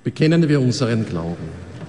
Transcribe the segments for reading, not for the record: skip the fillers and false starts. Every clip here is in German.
Bekennen wir unseren Glauben.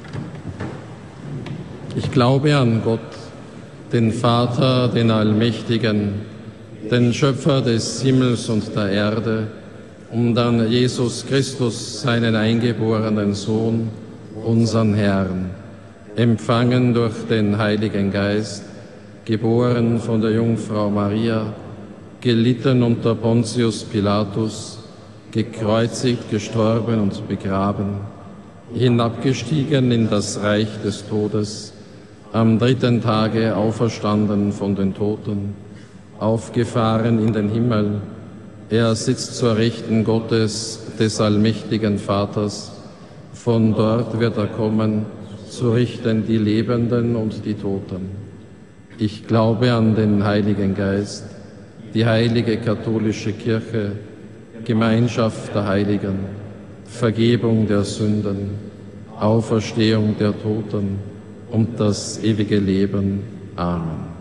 Ich glaube an Gott, den Vater, den Allmächtigen, den Schöpfer des Himmels und der Erde, und an Jesus Christus, seinen eingeborenen Sohn, unseren Herrn, empfangen durch den Heiligen Geist, geboren von der Jungfrau Maria, gelitten unter Pontius Pilatus, gekreuzigt, gestorben und begraben, hinabgestiegen in das Reich des Todes, am 3. Tage auferstanden von den Toten, aufgefahren in den Himmel. Er sitzt zur Rechten Gottes, des allmächtigen Vaters. Von dort wird er kommen, zu richten die Lebenden und die Toten. Ich glaube an den Heiligen Geist, die heilige katholische Kirche, Gemeinschaft der Heiligen, Vergebung der Sünden, Auferstehung der Toten und das ewige Leben. Amen.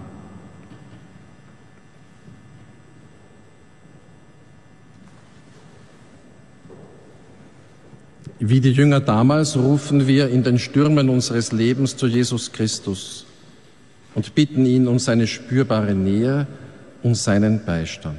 Wie die Jünger damals rufen wir in den Stürmen unseres Lebens zu Jesus Christus und bitten ihn um seine spürbare Nähe und seinen Beistand.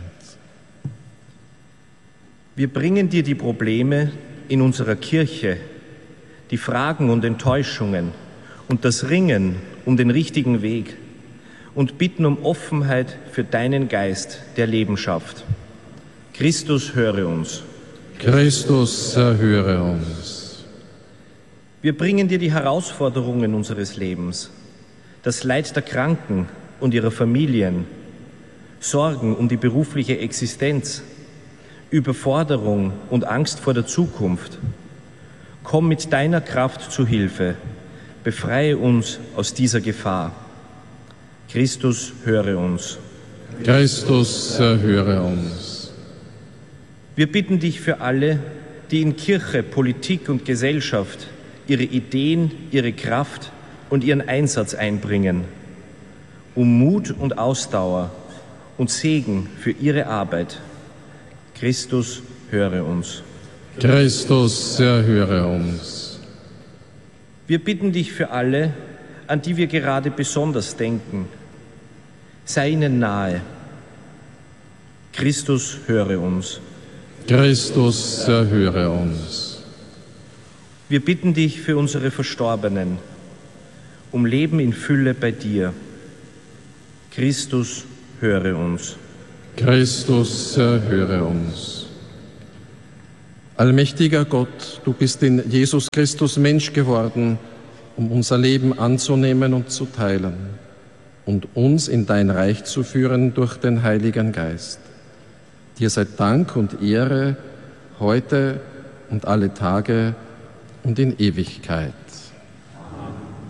Wir bringen dir die Probleme in unserer Kirche, die Fragen und Enttäuschungen und das Ringen um den richtigen Weg und bitten um Offenheit für deinen Geist, der Leben schafft. Christus, höre uns. Christus, erhöre uns. Wir bringen dir die Herausforderungen unseres Lebens, das Leid der Kranken und ihrer Familien, Sorgen um die berufliche Existenz, Überforderung und Angst vor der Zukunft. Komm mit deiner Kraft zu Hilfe, befreie uns aus dieser Gefahr. Christus, höre uns. Christus, erhöre uns. Wir bitten dich für alle, die in Kirche, Politik und Gesellschaft ihre Ideen, ihre Kraft und ihren Einsatz einbringen, um Mut und Ausdauer und Segen für ihre Arbeit. Christus, höre uns. Christus, erhöre uns. Wir bitten dich für alle, an die wir gerade besonders denken. Sei ihnen nahe. Christus, höre uns. Christus, erhöre uns. Wir bitten dich für unsere Verstorbenen, um Leben in Fülle bei dir. Christus, höre uns. Christus, erhöre uns. Allmächtiger Gott, du bist in Jesus Christus Mensch geworden, um unser Leben anzunehmen und zu teilen und uns in dein Reich zu führen durch den Heiligen Geist. Dir sei Dank und Ehre heute und alle Tage und in Ewigkeit.